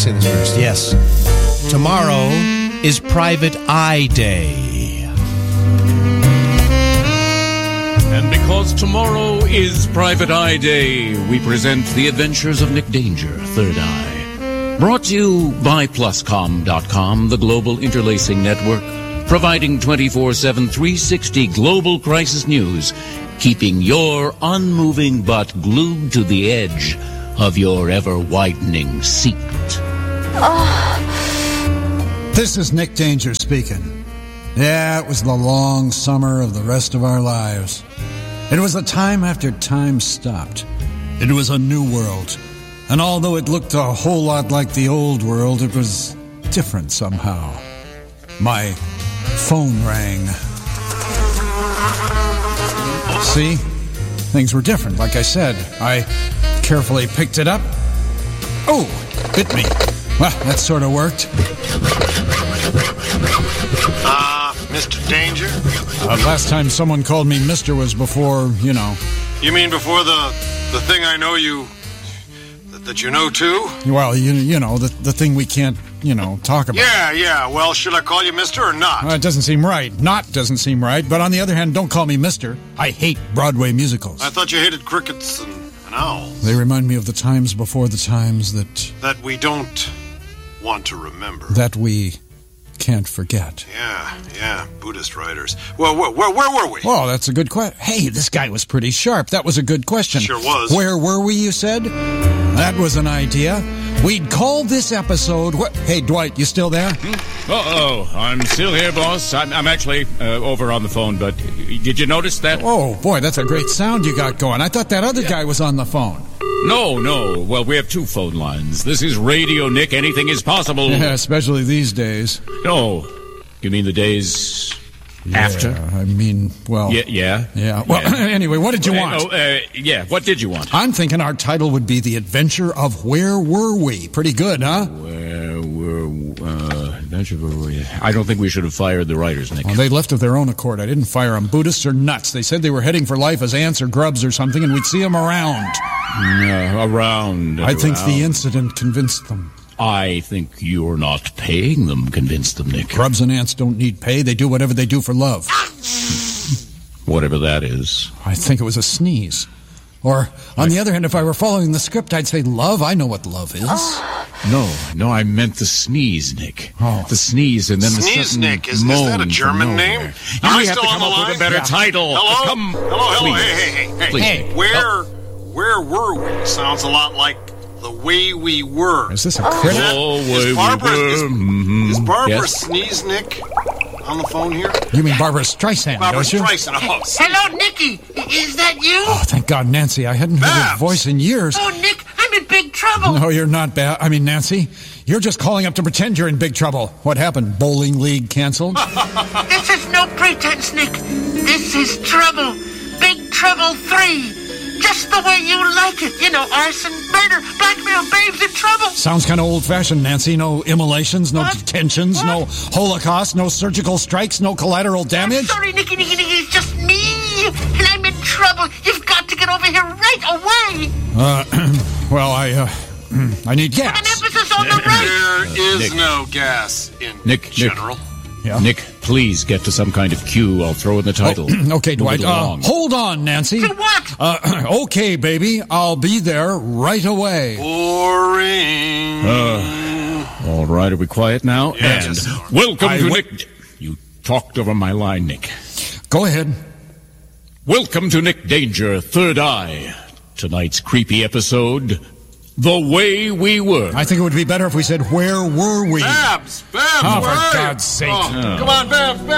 say this first. Yes. Tomorrow is Private Eye Day. And because tomorrow is Private Eye Day, we present The Adventures of Nick Danger, Third Eye. Brought to you by Pluscom.com, the global interlacing network, providing 24/7, 360 global crisis news, keeping your unmoving butt glued to the edge of your ever-widening seat. This is Nick Danger speaking. Yeah, it was the long summer of the rest of our lives. It was a time after time stopped. It was a new world. And although it looked a whole lot like the old world, it was different somehow. My phone rang. See? Things were different, like I said. I carefully picked it up. Oh, bit me. Well, that sort of worked. Mr. Danger? Last time someone called me Mr. was before, you know. You mean before the thing I know you... that you know too? Well, you know, the thing we can't, talk about. Yeah. Well, should I call you Mr. or not? It doesn't seem right. Not doesn't seem right. But on the other hand, don't call me Mr. I hate Broadway musicals. I thought you hated crickets and owls. They remind me of the times before the times that... that we don't want to remember. That we can't forget. Yeah. Buddhist writers. Well, where were we? Well, that's a good question. Hey, this guy was pretty sharp. That was a good question. Sure was. Where were we, you said? That was an idea. We'd call this episode... Hey, Dwight, you still there? Uh-oh, I'm still here, boss. I'm actually over on the phone, but did you notice that? Oh, boy, that's a great sound you got going. I thought that other guy was on the phone. No. Well, we have two phone lines. This is Radio Nick. Anything is possible. Yeah, especially these days. No. You mean the days after? I mean, well... Yeah. Well, anyway, what did you want? What did you want? I'm thinking our title would be The Adventure of Where Were We? Pretty good, huh? Adventure of Where Were We? I don't think we should have fired the writers, Nick. Well, they left of their own accord. I didn't fire them. Buddhists are nuts. They said they were heading for life as ants or grubs or something, and we'd see them around. Around. I think the incident convinced them. I think you're not paying them, convinced them, Nick. Grubs and ants don't need pay. They do whatever they do for love. Whatever that is. I think it was a sneeze. Or, on the other hand, if I were following the script, I'd say love. I know what love is. No, I meant the sneeze, Nick. Oh. The sneeze and then the Sneeze, Nick. Is moan that a German name? You Am I have still to on come the up line? with a better title. Hello? Hello. Please. Hey. Hey. Where were we? Sounds a lot like The Way We Were. Is this a critic? Is Barbara Yes. Sneeze Nick on the phone here? You mean Barbara Streisand, Barbara don't you? Streisand. Oh, Hello, Nicky. Is that you? Oh, thank God, Nancy. I hadn't heard Babs. your voice in years. Oh, Nick, I'm in big trouble. No, you're not, Nancy. You're just calling up to pretend you're in big trouble. What happened? Bowling league canceled? This is no pretense, Nick. This is trouble. Big Trouble 3. Just the way you like it. You know, arson, murder, blackmail, babes in trouble. Sounds kind of old-fashioned, Nancy. No immolations, no What? detentions, What? no Holocaust, no surgical strikes, no collateral damage. Sorry, Nicky. It's just me. And I'm in trouble. You've got to get over here right away. Well, I need With an gas. emphasis on the right. There is Nick. no gas in Nick. general. Yeah. Nick, please get to some kind of cue. I'll throw in the title. Okay, Move Dwight. it along. Hold on, Nancy. To what? Okay, baby. I'll be there right away. Boring. All right, are we quiet now? Yes. And welcome to Nick... You talked over my line, Nick. Go ahead. Welcome to Nick Danger, Third Eye. Tonight's creepy episode, The Way We Were. I think it would be better if we said, where were we? Babs, Oh, where for are you? God's sake. Oh, come on, Babs.